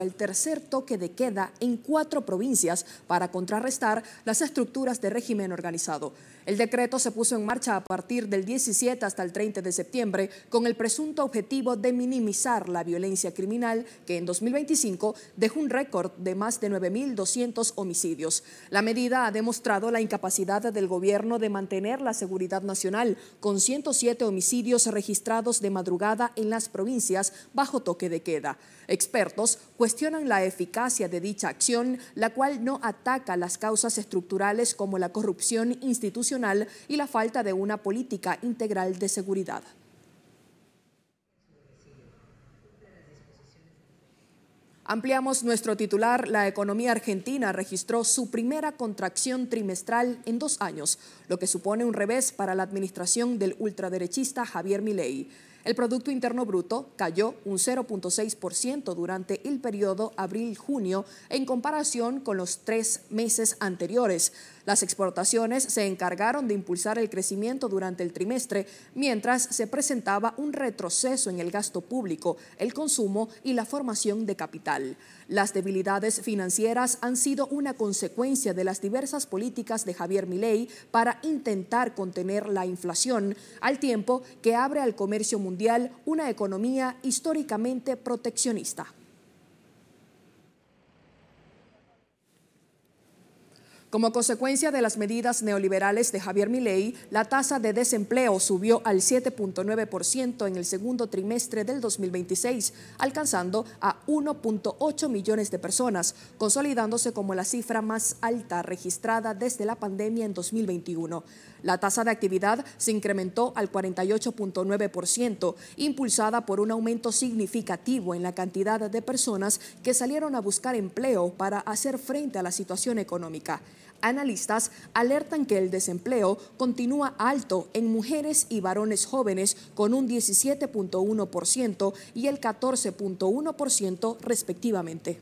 el tercer toque de queda en 4 provincias para contrarrestar las estructuras de régimen organizado. El decreto se puso en marcha a partir del 17 hasta el 30 de septiembre con el presunto objetivo de minimizar la violencia criminal que en 2025 dejó un récord de más de 9.200 homicidios. La medida ha demostrado la incapacidad del gobierno de mantener la seguridad nacional con 107 homicidios registrados de madrugada en las provincias bajo toque de queda. Expertos cuestionan la eficacia de dicha acción, la cual no ataca las causas estructurales como la corrupción institucional y la falta de una política integral de seguridad. Ampliamos nuestro titular. La economía argentina registró su primera contracción trimestral en 2 años, lo que supone un revés para la administración del ultraderechista Javier Milei. El Producto Interno Bruto cayó un 0.6% durante el periodo abril-junio en comparación con los 3 meses anteriores. Las exportaciones se encargaron de impulsar el crecimiento durante el trimestre, mientras se presentaba un retroceso en el gasto público, el consumo y la formación de capital. Las debilidades financieras han sido una consecuencia de las diversas políticas de Javier Milei para intentar contener la inflación, al tiempo que abre al comercio mundial una economía históricamente proteccionista. Como consecuencia de las medidas neoliberales de Javier Milei, la tasa de desempleo subió al 7.9% en el segundo trimestre del 2026, alcanzando a 1.8 millones de personas, consolidándose como la cifra más alta registrada desde la pandemia en 2021. La tasa de actividad se incrementó al 48.9%, impulsada por un aumento significativo en la cantidad de personas que salieron a buscar empleo para hacer frente a la situación económica. Analistas alertan que el desempleo continúa alto en mujeres y varones jóvenes con un 17.1% y el 14.1% respectivamente.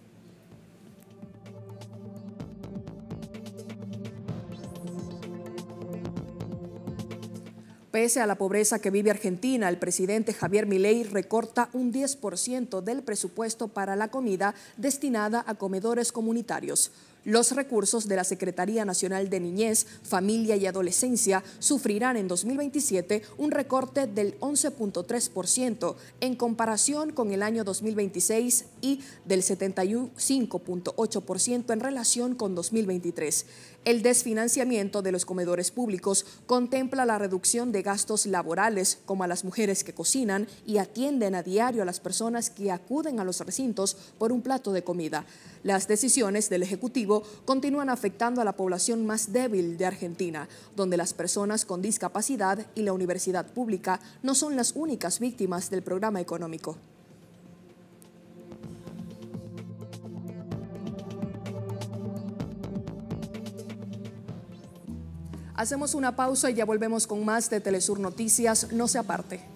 Pese a la pobreza que vive Argentina, el presidente Javier Milei recorta un 10% del presupuesto para la comida destinada a comedores comunitarios. Los recursos de la Secretaría Nacional de Niñez, Familia y Adolescencia sufrirán en 2027 un recorte del 11.3% en comparación con el año 2026 y del 75.8% en relación con 2023. El desfinanciamiento de los comedores públicos contempla la reducción de gastos laborales, como a las mujeres que cocinan y atienden a diario a las personas que acuden a los recintos por un plato de comida. Las decisiones del Ejecutivo continúan afectando a la población más débil de Argentina, donde las personas con discapacidad y la universidad pública no son las únicas víctimas del programa económico. Hacemos una pausa y ya volvemos con más de Telesur Noticias. No se aparte.